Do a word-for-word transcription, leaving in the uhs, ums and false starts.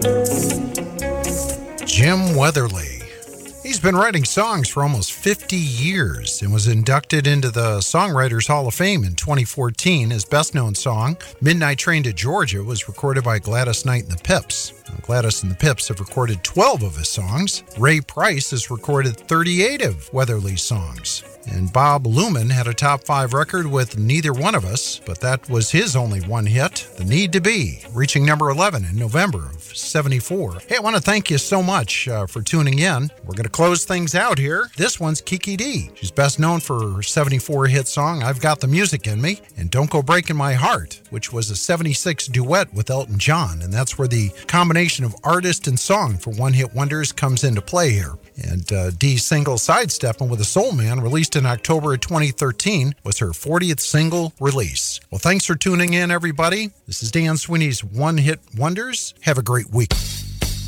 Jim Weatherly. He's been writing songs for almost fifty years and was inducted into the Songwriters Hall of Fame in twenty fourteen. His best-known song, Midnight Train to Georgia, was recorded by Gladys Knight and the Pips. Now, Gladys and the Pips have recorded twelve of his songs. Ray Price has recorded thirty-eight of Weatherly's songs. And Bob Luman had a top five record with Neither One of Us, but that was his only one hit, The Need to Be, reaching number eleven in November of seventy-four. Hey, I want to thank you so much uh, for tuning in. We're going to close things out here. This one's Kiki Dee. She's best known for her seventy-four hit song, I've Got the Music in Me, and Don't Go Breaking My Heart, which was a seventy-six duet with Elton John, and that's where the combination of artist and song for one-hit wonders comes into play here. And uh, Dee's single Sidesteppin' with a Soul Man, released in October of twenty thirteen, was her fortieth single release. Well, thanks for tuning in, everybody. This is Dan Sweeney's One Hit Wonders. Have a great week.